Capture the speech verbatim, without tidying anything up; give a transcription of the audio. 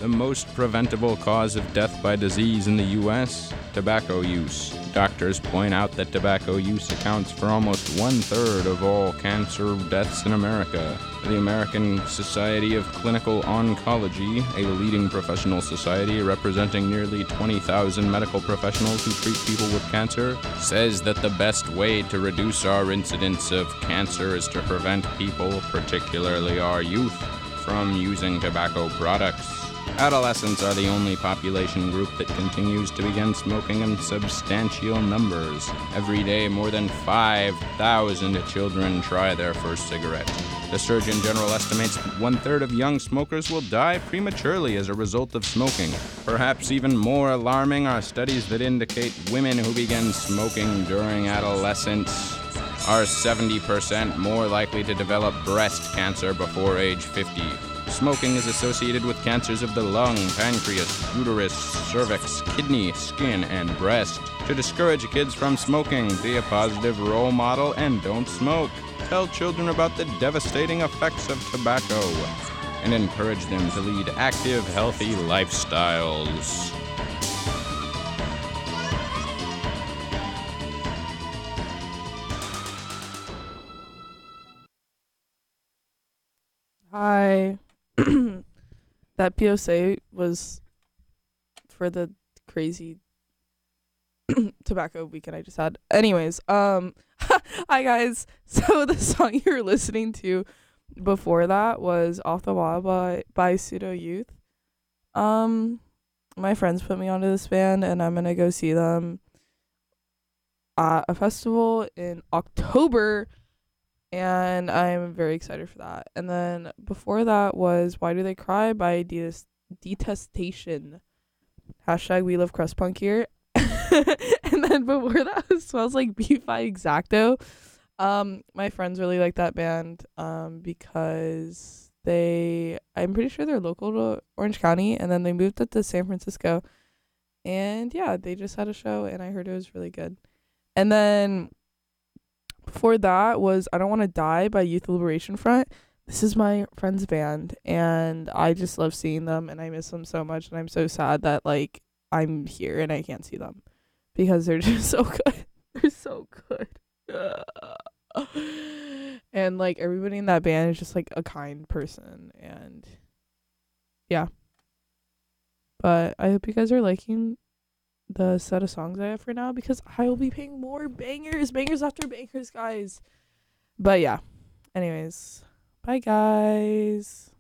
The most preventable cause of death by disease in the U S? Tobacco use. Doctors point out that tobacco use accounts for almost one-third of all cancer deaths in America. The American Society of Clinical Oncology, a leading professional society representing nearly twenty thousand medical professionals who treat people with cancer, says that the best way to reduce our incidence of cancer is to prevent people, particularly our youth, from using tobacco products. Adolescents are the only population group that continues to begin smoking in substantial numbers. Every day, more than five thousand children try their first cigarette. The Surgeon General estimates that one-third of young smokers will die prematurely as a result of smoking. Perhaps even more alarming are studies that indicate women who begin smoking during adolescence are seventy percent more likely to develop breast cancer before age fifty. Smoking is associated with cancers of the lung, pancreas, uterus, cervix, kidney, skin, and breast. To discourage kids from smoking, be a positive role model and don't smoke. Tell children about the devastating effects of tobacco and encourage them to lead active, healthy lifestyles. Hi. That P S A was for the crazy tobacco weekend I just had. Anyways, um, hi guys. So the song you were listening to before that was Off the Wall by, by Pseudo Youth. Um, my friends put me onto this band and I'm gonna go see them at a festival in October. And I'm very excited for that. And then before that was Why Do They Cry by Det- Detestation. Hashtag We Love Crust Punk here. And then before that was Smells Like Beef by Exacto. Um, my friends really like that band um, because they, I'm pretty sure they're local to Orange County. And then they moved up to San Francisco. And yeah, they just had a show and I heard it was really good. And then before that was I Don't Want to Die by Youth Liberation Front. This is my friend's band and I just love seeing them and I miss them so much and I'm so sad that like I'm here and I can't see them because they're just so good. They're so good. And like everybody in that band is just like a kind person and yeah. But I hope you guys are liking the set of songs I have for now because I will be playing more bangers, bangers after bangers, guys. But yeah, anyways, bye guys.